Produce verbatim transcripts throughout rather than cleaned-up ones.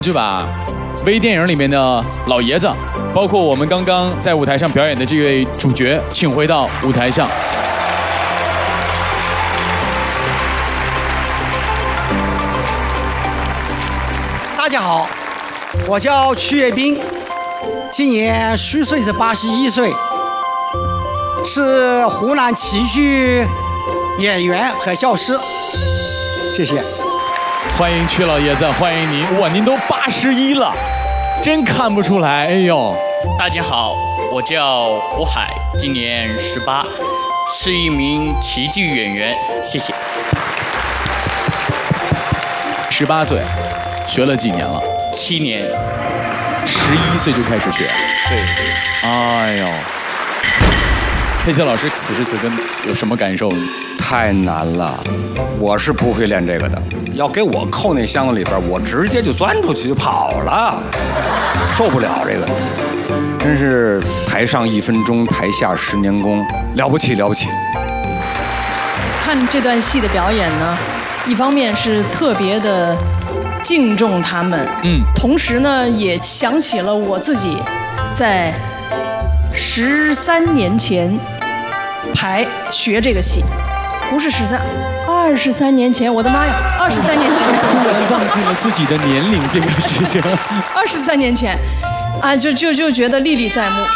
就把微电影里面的老爷子，包括我们刚刚在舞台上表演的这位主角，请回到舞台上。 大家好，我叫曲跃斌，今年虚岁是八十一岁，是湖南棋剧演员和教师。谢谢。 欢迎曲老爷子，欢迎您！哇，您都八十一了，真看不出来。哎呦， 大家好，我叫胡海，今年十八，是一名棋剧演员。谢谢。 十八岁，学了几年了？ 七年。 十一岁就开始学。 对。 哎呦，佩奇老师此时此刻有什么感受？ 太难了，我是不会练这个的。要给我扣那箱子里边，我直接就钻出去就跑了，受不了这个。真是台上一分钟，台下十年功，了不起了不起。 看这段戏的表演呢，一方面是特别的敬重他们，嗯，同时呢也想起了我自己在十三年前排学这个戏。不是十三，二十三年前，我的妈呀，二十三年前， 突然忘记了自己的年龄这个事情。 二十三年前，啊，就就就觉得历历在目。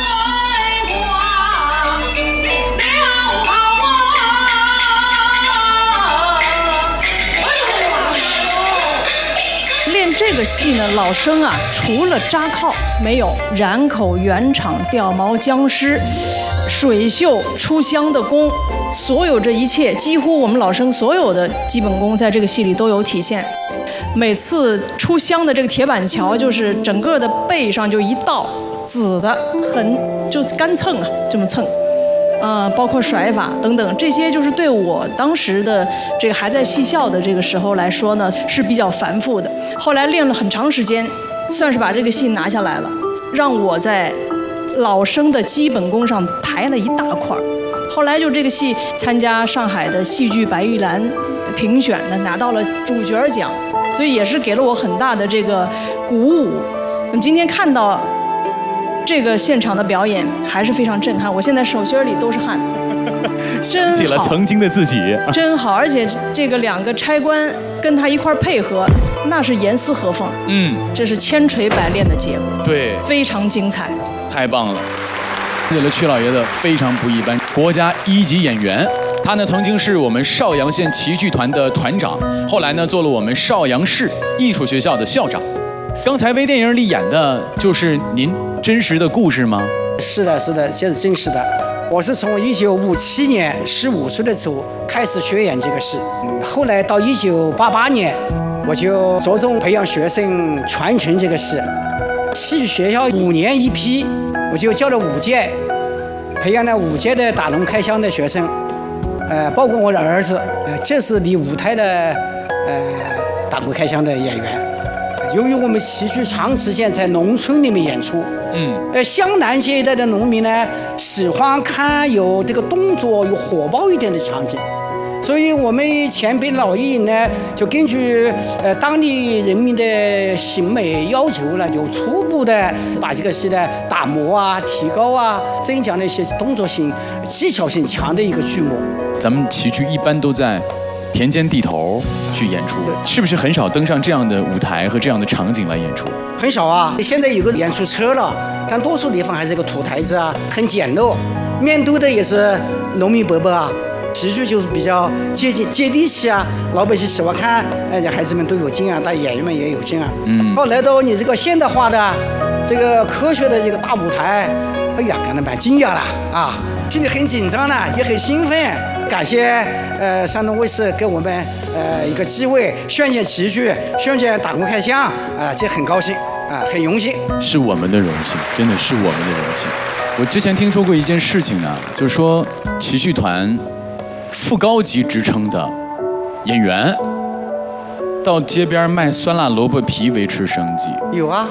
练这个戏呢，老生啊，除了扎靠，没有染口、圆场、掉毛、僵尸、水袖、出香的功。所有这一切，几乎我们老生所有的基本功，在这个戏里都有体现。每次出香的这个铁板桥，就是整个的背上就一道紫的，很就干蹭啊，这么蹭，呃，包括甩法等等，这些就是对我当时的这个还在戏校的这个时候来说呢，是比较繁复的。后来练了很长时间，算是把这个戏拿下来了，让我在老生的基本功上抬了一大块儿。后来就这个戏参加上海的戏剧白玉兰评选的，拿到了主角奖，所以也是给了我很大的这个鼓舞。那么今天看到这个现场的表演，还是非常震撼。我现在手心里都是汗，真好， 想起了曾经的自己， 真好。而且这个两个差官跟他一块配合，那是严丝合缝，嗯，这是千锤百炼的结果， 对， 非常精彩， 太棒了。了解曲老爷子非常不一般，国家一级演员。他呢曾经是我们邵阳县棋剧团的团长，后来呢做了我们邵阳市艺术学校的校长。刚才微电影里演的就是您真实的故事吗？ 是的，是的，这是真实的。我是从一九五七年十五岁的时候开始学演这个戏，后来到一九八八年，我就着重培养学生传承这个戏。戏剧学校五年一批。我就教了五届，培养了五届的打龙开箱的学生，呃，包括我的儿子，呃，这是离舞台的呃打鼓开箱的演员。由于我们戏剧长时间在农村里面演出，嗯，呃，湘南这一带的农民呢，喜欢看有这个动作有火爆一点的场景。所以我们前辈老艺人呢，就根据呃当地人民的审美要求呢，就初步的把这个戏呢打磨啊、提高啊，增加了一些动作性、技巧性强的一个剧目。 咱们棋剧一般都在田间地头去演出，是不是很少登上这样的舞台和这样的场景来演出？ 很少啊，现在有个演出车了，但多数地方还是个土台子啊，很简陋，面对的也是农民伯伯啊。戏剧就是比较接近接地气啊，老百姓喜欢看，而且孩子们都有劲啊，但演员们也有劲啊。嗯。后来到你这个现代化的、这个科学的这个大舞台，哎呀，感到蛮惊讶了啊，心里很紧张了，也很兴奋。感谢呃山东卫视给我们呃一个机会，宣讲棋剧，宣讲打鼓开箱啊，这很高兴啊，很荣幸。 是我们的荣幸，真的是我们的荣幸。我之前听说过一件事情呢，就是说棋剧团副高级职称的演员到街边卖酸辣萝卜皮维持生计。 有啊，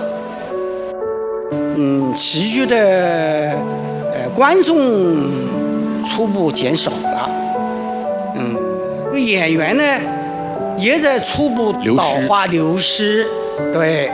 嗯，棋剧的呃观众初步减少了，嗯，演员呢也在初步老化流失。 对。